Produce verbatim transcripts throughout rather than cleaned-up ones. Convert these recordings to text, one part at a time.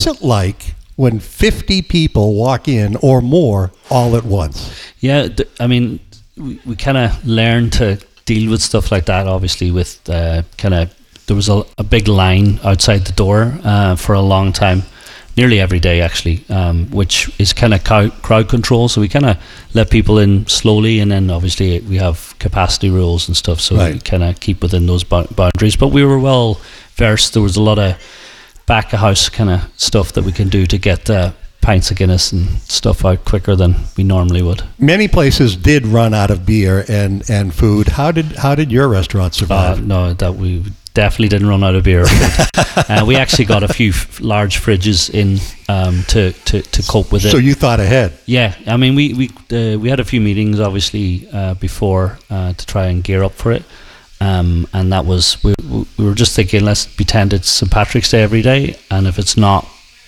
it like when fifty people walk in or more all at once? Yeah, th- I mean, we, we kind of learn to deal with stuff like that, obviously, with uh, kind of, there was a, a big line outside the door uh, for a long time, nearly every day actually, um, which is kind of cow- crowd control. So we kind of let people in slowly, and then obviously we have capacity rules and stuff, so right. we kind of keep within those b- boundaries. But we were well versed. There was a lot of back of house kind of stuff that we can do to get uh, pints of Guinness and stuff out quicker than we normally would. Many places did run out of beer and, and food. How did how did your restaurant survive? Uh, no, that we definitely didn't run out of beer. uh, we actually got a few f- large fridges in um, to, to, to cope with it. So you thought ahead. Yeah, I mean, we we uh, we had a few meetings obviously uh, before uh, to try and gear up for it, um, and that was we we were just thinking, let's pretend it's Saint Patrick's Day every day, and if it's not,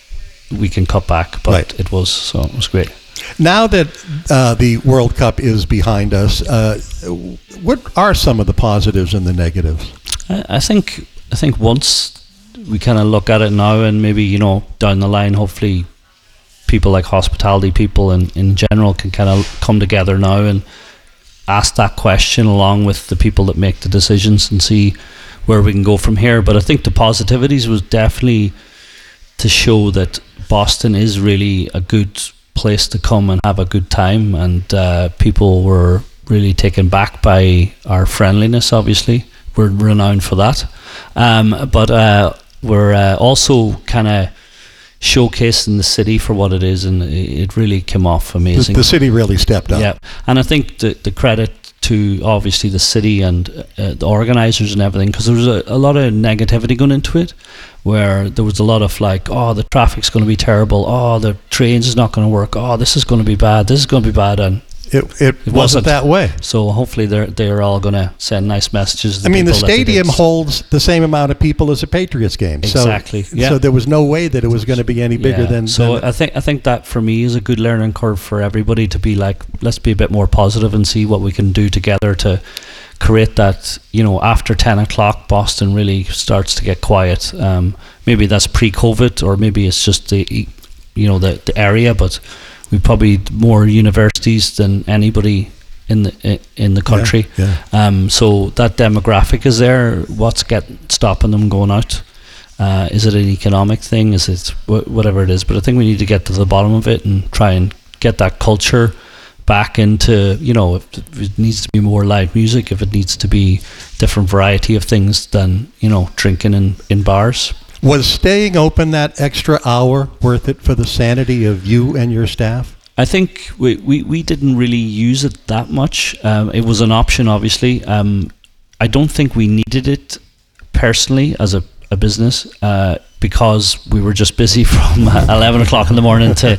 we can cut back. But right. it was so it was great. Now that uh, the World Cup is behind us, uh, what are some of the positives and the negatives? I, I think I think once we kind of look at it now, and maybe, you know, down the line, hopefully people like hospitality people and in general can kind of come together now and ask that question along with the people that make the decisions and see where we can go from here. But I think the positivities was definitely to show that Boston is really a good place to come and have a good time, and uh, people were really taken back by our friendliness. Obviously, we're renowned for that, um, but uh, we're uh, also kind of showcasing the city for what it is, and it really came off amazing. The, the city really stepped up. Yeah, and I think the, the credit to obviously the city and uh, the organisers and everything, because there was a, a lot of negativity going into it, where there was a lot of like, oh, the traffic's going to be terrible, oh, the trains is not going to work, oh, this is going to be bad, this is going to be bad, and It, it, it wasn't, wasn't that way. So hopefully they're they're all going to send nice messages to the I mean, the people that stadium it is. holds the same amount of people as a Patriots game. Exactly. So, yeah. so there was no way that it was going to be any bigger yeah. than. So than I think I think that for me is a good learning curve for everybody to be like, let's be a bit more positive and see what we can do together to create that. You know, after ten o'clock, Boston really starts to get quiet. Um, maybe that's pre-COVID, or maybe it's just the you know the the area, but we've probably more universities than anybody in the in the country. Yeah, yeah. Um, so that demographic is there. What's get stopping them going out? Uh, is it an economic thing? Is it wh- whatever it is? But I think we need to get to the bottom of it and try and get that culture back into, you know, if it needs to be more live music, if it needs to be different variety of things than, you know, drinking in, in bars. Was staying open that extra hour worth it for the sanity of you and your staff? I think we, we, we didn't really use it that much. Um, it was an option, obviously. Um, I don't think we needed it personally as a, a business uh, because we were just busy from eleven o'clock in the morning to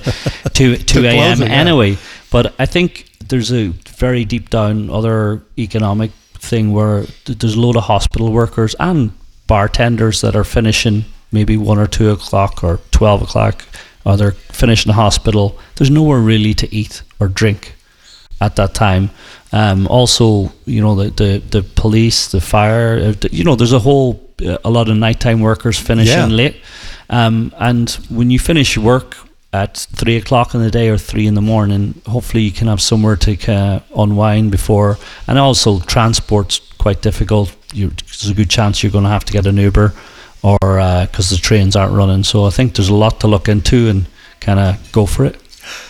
two a.m. anyway. Yeah. But I think there's a very deep down other economic thing where there's a load of hospital workers and bartenders that are finishing maybe one or two o'clock or twelve o'clock, or they're finishing the hospital. There's nowhere really to eat or drink at that time. Um, also, you know, the, the, the police, the fire, the, you know, there's a whole, uh, a lot of nighttime workers finishing yeah. late. Um, and when you finish work at three o'clock in the day or three in the morning, hopefully you can have somewhere to uh, unwind before. And also transport's quite difficult. You, there's a good chance you're going to have to get an Uber, or because uh, the trains aren't running. So I think there's a lot to look into and kind of go for it.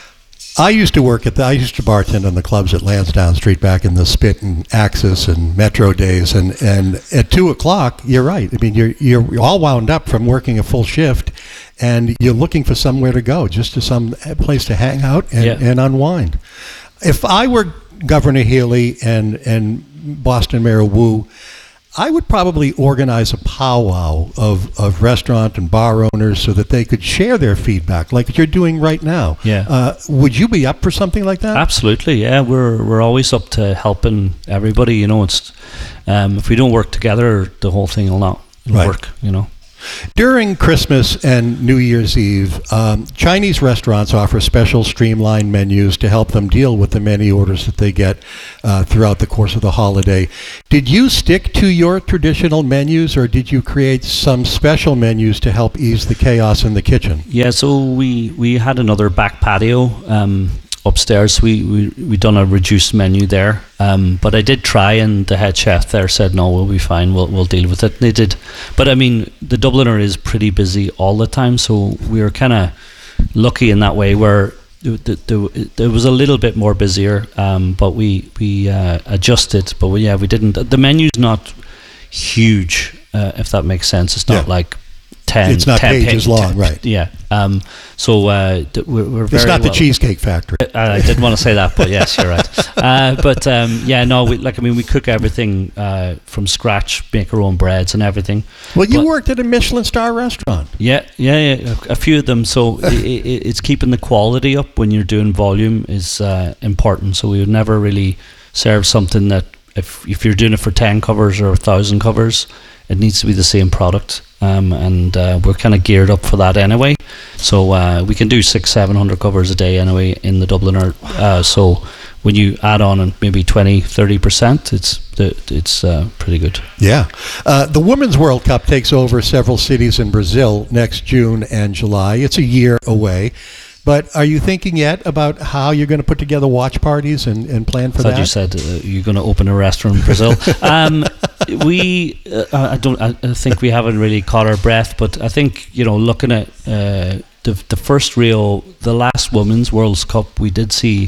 I used to work at the, I used to bartend on the clubs at Lansdowne Street back in the Spit and Axis and Metro days, and, and at two o'clock, you're right. I mean, you're you're all wound up from working a full shift, and you're looking for somewhere to go, just to some place to hang out and, yeah. and unwind. If I were Governor Healy and and Boston Mayor Wu, I would probably organize a powwow of, of restaurant and bar owners so that they could share their feedback, like you're doing right now. Yeah. Uh, would you be up for something like that? Absolutely. Yeah, we're we're always up to helping everybody. You know, it's um, if we don't work together, the whole thing will not right. work. You know. During Christmas and New Year's Eve, um, Chinese restaurants offer special streamlined menus to help them deal with the many orders that they get uh, throughout the course of the holiday. Did you stick to your traditional menus, or did you create some special menus to help ease the chaos in the kitchen? Yeah, so we, we had another back patio um, upstairs. We, we we done a reduced menu there, um, but I did try, and the head chef there said, no, we'll be fine, we'll we'll deal with it. And they did. But I mean, the Dubliner is pretty busy all the time, so we were kind of lucky in that way, where the, the, the, it was a little bit more busier, um, but we, we uh, adjusted. But we, yeah, we didn't. The menu's not huge, uh, if that makes sense. It's not Yeah. like ten. It's not ten pages pa- long, ten, right. Yeah. Um, so uh, th- we're, we're very It's not the well- Cheesecake Factory. I, I didn't want to say that, but yes, you're right. Uh, but um, yeah, no, we, like I mean, we cook everything uh, from scratch, make our own breads and everything. Well, you But- worked at a Michelin star restaurant. Yeah, yeah, yeah, a, a few of them. So i i it's keeping the quality up when you're doing volume is uh, important. So we would never really serve something that if if you're doing it for ten covers or a thousand covers, it needs to be the same product. Um, and uh, we're kind of geared up for that anyway. So uh, we can do six, seven hundred covers a day anyway in the Dubliner. Uh, so when you add on and maybe twenty, thirty percent, it's the, it's uh, pretty good. Yeah. Uh, the Women's World Cup takes over several cities in Brazil next June and July. It's a year away. But are you thinking yet about how you're going to put together watch parties and, and plan for I thought that? you said uh, you're going to open a restaurant in Brazil. um, we, uh, I don't, I I think we haven't really caught our breath. But I think, you know, looking at uh, the the first real, the last Women's World Cup, we did see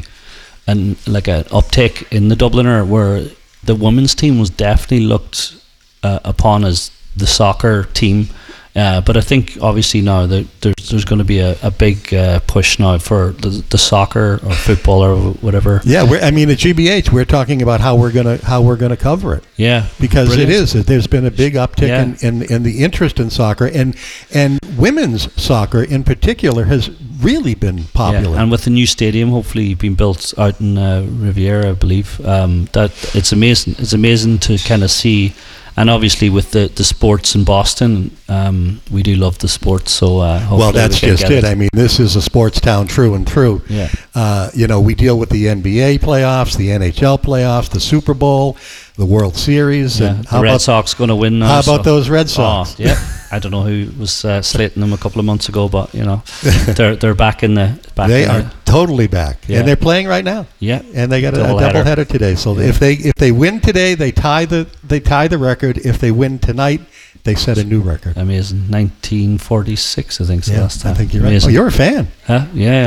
an like an uptick in the Dubliner, where the women's team was definitely looked uh, upon as the soccer team. Uh, but I think obviously now that there's there's going to be a, a big uh, push now for the, the soccer or football or whatever. Yeah, we're, I mean at G B H we're talking about how we're gonna how we're gonna cover it, Yeah, because brilliant. it is there's been a big uptick Yeah. in, in, in the interest in soccer, and and women's soccer in particular has really been popular. Yeah, and with the new stadium hopefully being built out in uh, Riviera, I believe, um, that it's amazing. It's amazing to kind of see. And obviously, with the, the sports in Boston, um, we do love the sports. So, uh, hopefully Well, that's we can just get it. I mean, this is a sports town through and through. Yeah. Uh, you know, we deal with the N B A playoffs, the N H L playoffs, the Super Bowl, the World Series. Yeah, And the how Red about, Sox going to win now. how about so- those Red Sox? Oh, yeah. I don't know who was uh, slating them a couple of months ago, but you know, they're they're back in the back. They in are the, totally back, Yeah. and they're playing right now. yeah. And they got a, Double a double header. header today. So Yeah. if they if they win today, they tie the they tie the record. If they win tonight, they set a new record. Amazing. nineteen forty-six, I think. So Yeah, last time. I think you're right. Amazing. Oh, you're a fan. Huh? Yeah.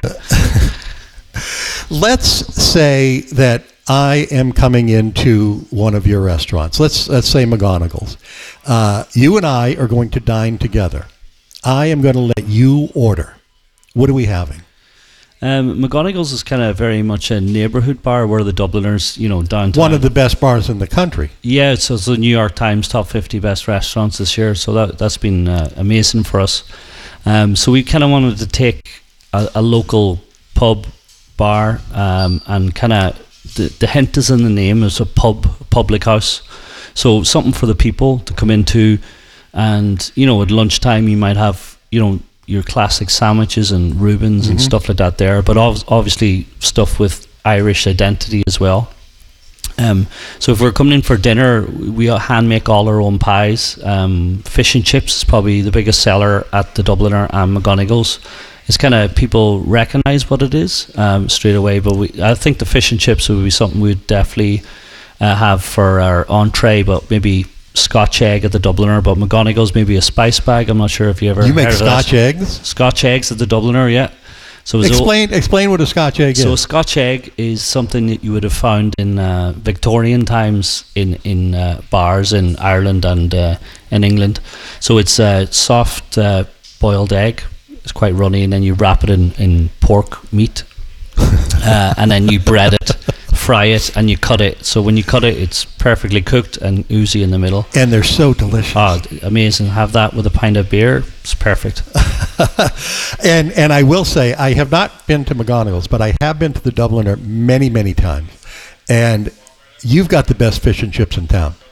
Let's say that I am coming into one of your restaurants. Let's let's say McGonagall's. Uh, you and I are going to dine together. I am going to let you order. What are we having? Um, McGonagall's is kind of very much a neighbourhood bar where the Dubliners, you know, downtown. One of the best bars in the country. Yeah, so it's the New York Times top fifty best restaurants this year. So that that's been uh, amazing for us. Um, so we kind of wanted to take a, a local pub bar um, and kind of the, the hint is in the name. It's a pub, public house. So something for the people to come into, and you know, at lunchtime you might have, you know, your classic sandwiches and Reubens and Mhm. stuff like that there, but ov- obviously stuff with Irish identity as well. Um, so if we're coming in for dinner, we hand make all our own pies. Um, fish and chips is probably the biggest seller at the Dubliner and McGonagall's. It's kind of people recognise what it is um, straight away, but we, I think the fish and chips would be something we'd definitely uh, have for our entree, but maybe Scotch egg at the Dubliner, but McGonagall's maybe a spice bag. I'm not sure if you ever You make heard of that. Scotch eggs? Scotch eggs at the Dubliner, yeah. So it's all- Explain explain what a Scotch egg so a is. Scotch egg is something that you would have found in uh, Victorian times in in uh, bars in Ireland and uh, in England. So it's a soft uh, boiled egg. It's quite runny, and then you wrap it in, in pork meat, uh, and then you bread it, fry it, and you cut it. So when you cut it, it's perfectly cooked and oozy in the middle. And they're so delicious. Oh, amazing! Have that with a pint of beer. It's perfect. and and I will say I have not been to McGonagall's, but I have been to the Dubliner many many times, and you've got the best fish and chips in town.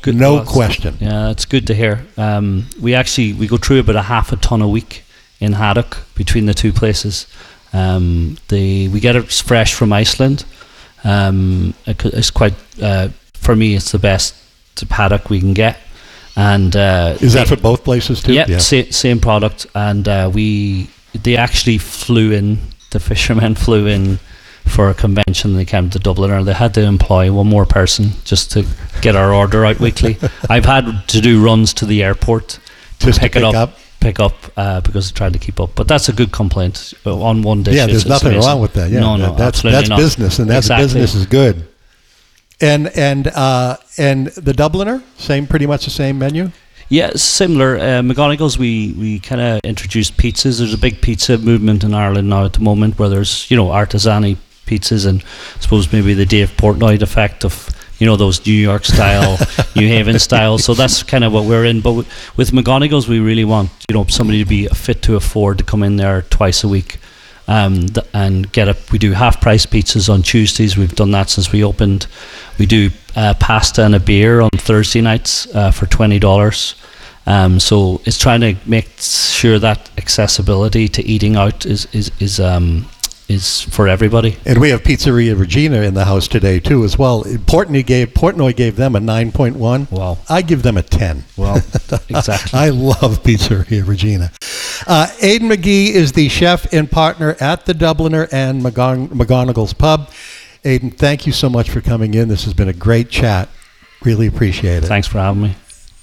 good. No well, it's- question. Yeah, it's good to hear. Um, we actually we go through about a half a ton a week in haddock between the two places. Um, the we get it fresh from Iceland. Um, it co- it's quite uh, for me. It's the best haddock we can get. And uh, Is that they- for both places too? Yep, sa- same product. And uh, we they actually flew in. The fishermen flew in for a convention. They came to Dublin, or they had to employ one more person just to get our order out weekly. I've had to do runs to the airport to Just to pick it pick up, up? pick up uh, because I tried to keep up. But that's a good complaint uh, on one dish. Yeah, it's- there's it's nothing amazing. wrong with that. Yeah, no, no, that's absolutely that's not. business, and that's Exactly. business is good. And and uh, and the Dubliner, same, pretty much the same menu. Yeah, it's similar. Uh, McGonagall's, we, we kind of introduced pizzas. There's a big pizza movement in Ireland now at the moment where there's, you know, artisan pizzas, and I suppose maybe the Dave Portnoy effect of, you know, those New York style, New Haven style. So that's kind of what we're in. But with, with McGonagall's, we really want, you know, somebody to be fit to afford to come in there twice a week. Um, th- and get a. We do half price pizzas on Tuesdays. We've done that since we opened. We do uh, pasta and a beer on Thursday nights uh, for twenty dollars. Um, so it's trying to make sure that accessibility to eating out is is is um, is for everybody. And we have Pizzeria Regina in the house today too, as well. Portnoy gave Portnoy gave them a nine point one. Wow. I give them a ten. Well, exactly. I love Pizzeria Regina. Uh, Aidan McGee is the chef and partner at the Dubliner and McGon- McGonagall's Pub. Aidan, thank you so much for coming in. This has been a great chat. Really appreciate it. Thanks for having me.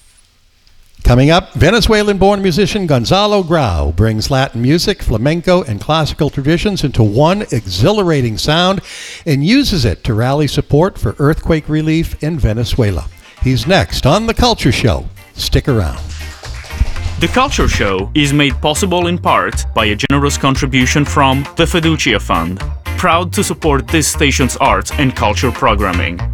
Coming up, Venezuelan-born musician Gonzalo Grau brings Latin music, flamenco, and classical traditions into one exhilarating sound and uses it to rally support for earthquake relief in Venezuela. He's next on The Culture Show. Stick around. The Culture Show is made possible in part by a generous contribution from the Fiducia Fund, proud to support this station's arts and culture programming.